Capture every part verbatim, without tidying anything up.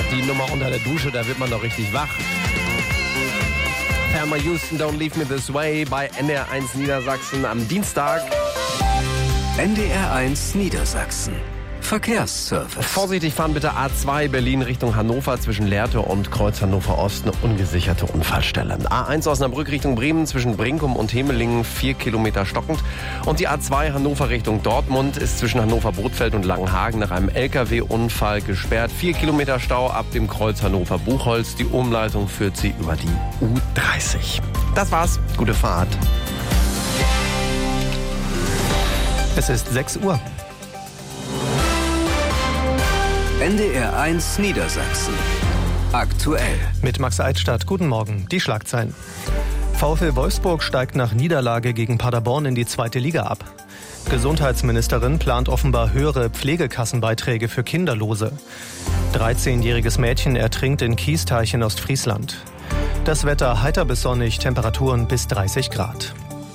Die Nummer unter der Dusche, da wird man doch richtig wach. Thelma Houston, Don't Leave Me This Way bei N D R eins Niedersachsen am Dienstag. N D R eins Niedersachsen. Verkehrsservice. Vorsichtig fahren bitte A zwei Berlin Richtung Hannover zwischen Lehrte und Kreuz Hannover Ost, eine ungesicherte Unfallstelle. A eins Osnabrück Richtung Bremen zwischen Brinkum und Hemelingen vier Kilometer stockend. Und die A zwei Hannover Richtung Dortmund ist zwischen Hannover Bothfeld und Langenhagen nach einem L K W-Unfall gesperrt. vier Kilometer Stau ab dem Kreuz Hannover Buchholz. Die Umleitung führt sie über die U dreißig. Das war's. Gute Fahrt. Es ist sechs Uhr. N D R eins Niedersachsen. Aktuell. Mit Max Eidstadt. Guten Morgen. Die Schlagzeilen. VfL Wolfsburg steigt nach Niederlage gegen Paderborn in die zweite Liga ab. Gesundheitsministerin plant offenbar höhere Pflegekassenbeiträge für Kinderlose. dreizehnjähriges Mädchen ertrinkt in Kiesteich in Ostfriesland. Das Wetter heiter bis sonnig, Temperaturen bis dreißig Grad.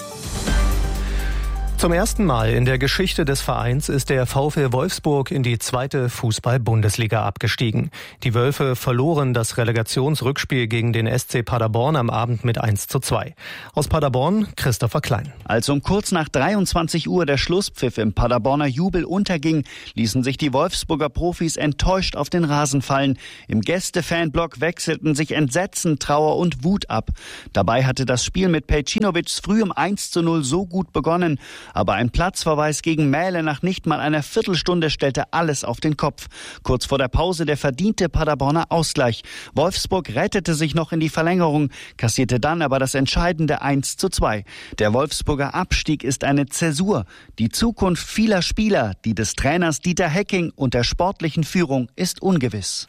Zum ersten Mal in der Geschichte des Vereins ist der VfL Wolfsburg in die zweite Fußball-Bundesliga abgestiegen. Die Wölfe verloren das Relegationsrückspiel gegen den S C Paderborn am Abend mit eins zu zwei. Aus Paderborn Christopher Klein. Als um kurz nach dreiundzwanzig Uhr der Schlusspfiff im Paderborner Jubel unterging, ließen sich die Wolfsburger Profis enttäuscht auf den Rasen fallen. Im Gäste-Fanblock wechselten sich Entsetzen, Trauer und Wut ab. Dabei hatte das Spiel mit Pejcinovics früh um eins zu null so gut begonnen. Aber ein Platzverweis gegen Mähle nach nicht mal einer Viertelstunde stellte alles auf den Kopf. Kurz vor der Pause der verdiente Paderborner Ausgleich. Wolfsburg rettete sich noch in die Verlängerung, kassierte dann aber das entscheidende eins zu zwei. Der Wolfsburger Abstieg ist eine Zäsur. Die Zukunft vieler Spieler, die des Trainers Dieter Hecking und der sportlichen Führung ist ungewiss.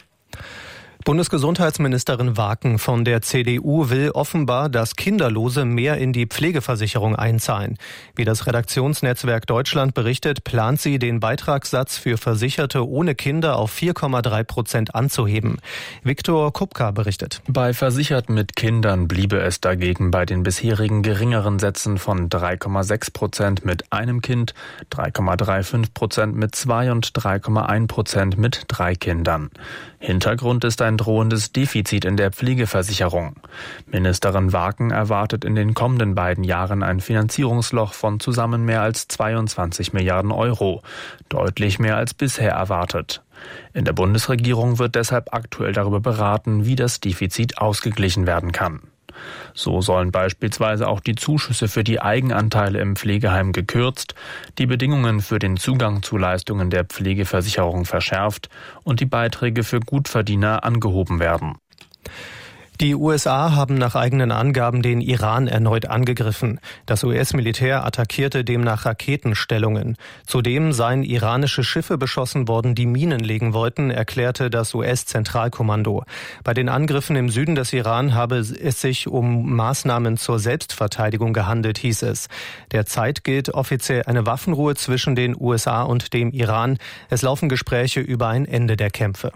Bundesgesundheitsministerin Waken von der C D U will offenbar, dass Kinderlose mehr in die Pflegeversicherung einzahlen. Wie das Redaktionsnetzwerk Deutschland berichtet, plant sie, den Beitragssatz für Versicherte ohne Kinder auf vier Komma drei Prozent anzuheben. Viktor Kupka berichtet. Bei Versicherten mit Kindern bliebe es dagegen bei den bisherigen geringeren Sätzen von drei Komma sechs Prozent mit einem Kind, drei Komma fünfunddreißig Prozent mit zwei und drei Komma eins Prozent mit drei Kindern. Hintergrund ist ein drohendes Defizit in der Pflegeversicherung. Ministerin Waken erwartet in den kommenden beiden Jahren ein Finanzierungsloch von zusammen mehr als zweiundzwanzig Milliarden Euro. Deutlich mehr als bisher erwartet. In der Bundesregierung wird deshalb aktuell darüber beraten, wie das Defizit ausgeglichen werden kann. So sollen beispielsweise auch die Zuschüsse für die Eigenanteile im Pflegeheim gekürzt, die Bedingungen für den Zugang zu Leistungen der Pflegeversicherung verschärft und die Beiträge für Gutverdiener angehoben werden. Die U S A haben nach eigenen Angaben den Iran erneut angegriffen. Das U S-Militär attackierte demnach Raketenstellungen. Zudem seien iranische Schiffe beschossen worden, die Minen legen wollten, erklärte das U S-Zentralkommando. Bei den Angriffen im Süden des Iran habe es sich um Maßnahmen zur Selbstverteidigung gehandelt, hieß es. Derzeit gilt offiziell eine Waffenruhe zwischen den U S A und dem Iran. Es laufen Gespräche über ein Ende der Kämpfe.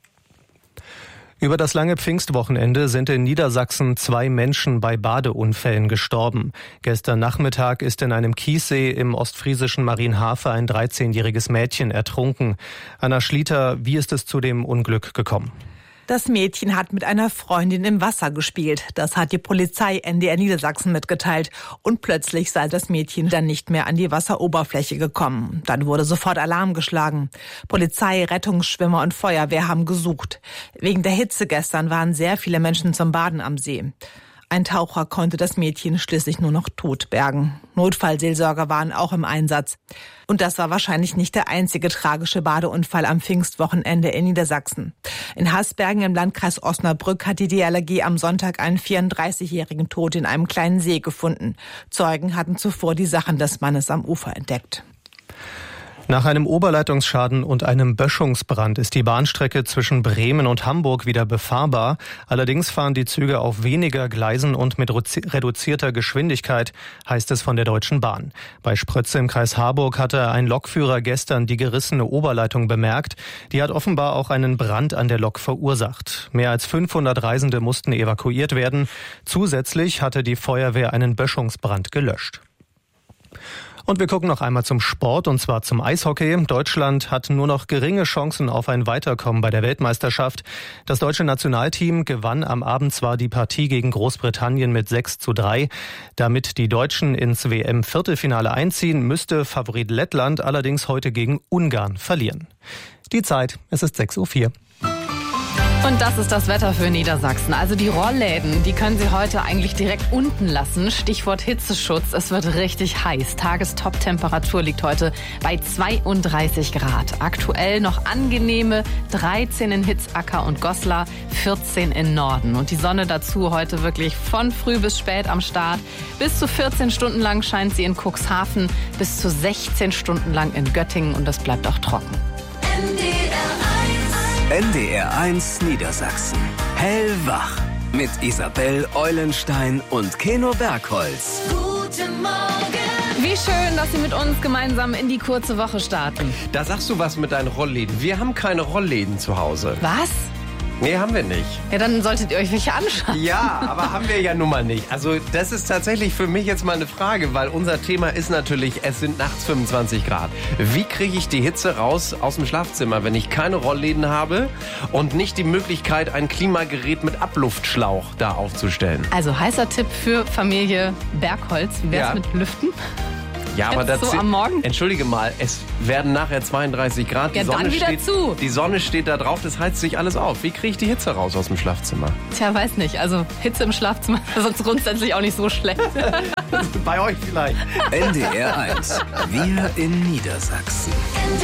Über das lange Pfingstwochenende sind in Niedersachsen zwei Menschen bei Badeunfällen gestorben. Gestern Nachmittag ist in einem Kiessee im ostfriesischen Marienhafe ein dreizehnjähriges Mädchen ertrunken. Anna Schlieter, wie ist es zu dem Unglück gekommen? Das Mädchen hat mit einer Freundin im Wasser gespielt. Das hat die Polizei N D R Niedersachsen mitgeteilt. Und plötzlich sei das Mädchen dann nicht mehr an die Wasseroberfläche gekommen. Dann wurde sofort Alarm geschlagen. Polizei, Rettungsschwimmer und Feuerwehr haben gesucht. Wegen der Hitze gestern waren sehr viele Menschen zum Baden am See. Ein Taucher konnte das Mädchen schließlich nur noch tot bergen. Notfallseelsorger waren auch im Einsatz. Und das war wahrscheinlich nicht der einzige tragische Badeunfall am Pfingstwochenende in Niedersachsen. In Hasbergen im Landkreis Osnabrück hat die D L R G am Sonntag einen vierunddreißigjährigen tot in einem kleinen See gefunden. Zeugen hatten zuvor die Sachen des Mannes am Ufer entdeckt. Nach einem Oberleitungsschaden und einem Böschungsbrand ist die Bahnstrecke zwischen Bremen und Hamburg wieder befahrbar. Allerdings fahren die Züge auf weniger Gleisen und mit reduzierter Geschwindigkeit, heißt es von der Deutschen Bahn. Bei Sprötze im Kreis Harburg hatte ein Lokführer gestern die gerissene Oberleitung bemerkt. Die hat offenbar auch einen Brand an der Lok verursacht. Mehr als fünfhundert Reisende mussten evakuiert werden. Zusätzlich hatte die Feuerwehr einen Böschungsbrand gelöscht. Und wir gucken noch einmal zum Sport, und zwar zum Eishockey. Deutschland hat nur noch geringe Chancen auf ein Weiterkommen bei der Weltmeisterschaft. Das deutsche Nationalteam gewann am Abend zwar die Partie gegen Großbritannien mit sechs zu drei. Damit die Deutschen ins W M-Viertelfinale einziehen, müsste Favorit Lettland allerdings heute gegen Ungarn verlieren. Die Zeit, es ist sechs Uhr vier. Und das ist das Wetter für Niedersachsen. Also die Rollläden, die können Sie heute eigentlich direkt unten lassen. Stichwort Hitzeschutz. Es wird richtig heiß. Tagestop-Temperatur liegt heute bei zweiunddreißig Grad. Aktuell noch angenehme dreizehn in Hitzacker und Goslar, vierzehn in Norden. Und die Sonne dazu heute wirklich von früh bis spät am Start. Bis zu vierzehn Stunden lang scheint sie in Cuxhaven, bis zu sechzehn Stunden lang in Göttingen, und das bleibt auch trocken. N D R eins Niedersachsen. Hellwach. Mit Isabel Eulenstein und Keno Bergholz. Guten Morgen. Wie schön, dass Sie mit uns gemeinsam in die kurze Woche starten. Da sagst du was mit deinen Rollläden. Wir haben keine Rollläden zu Hause. Was? Nee, haben wir nicht. Ja, dann solltet ihr euch welche anschauen. Ja, aber haben wir ja nun mal nicht. Also das ist tatsächlich für mich jetzt mal eine Frage, weil unser Thema ist natürlich, es sind nachts fünfundzwanzig Grad. Wie kriege ich die Hitze raus aus dem Schlafzimmer, wenn ich keine Rollläden habe und nicht die Möglichkeit, ein Klimagerät mit Abluftschlauch da aufzustellen? Also heißer Tipp für Familie Bergholz. Wie wär's Ja. mit Lüften? Ja, aber Jetzt das so am Morgen? Entschuldige mal, es werden nachher zweiunddreißig Grad. Ja, die Sonne dann wieder steht, zu. Die Sonne steht da drauf, das heizt sich alles auf. Wie kriege ich die Hitze raus aus dem Schlafzimmer? Tja, weiß nicht. Also Hitze im Schlafzimmer ist sonst grundsätzlich auch nicht so schlecht. Bei euch vielleicht. N D R eins. Wir in Niedersachsen.